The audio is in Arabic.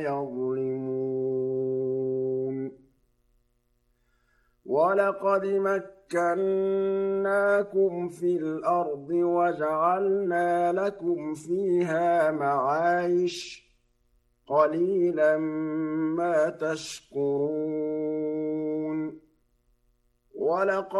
يظلمون ولقد مكناكم في الأرض وجعلنا لكم فيها معايش قليلا ما تشكرون ولقد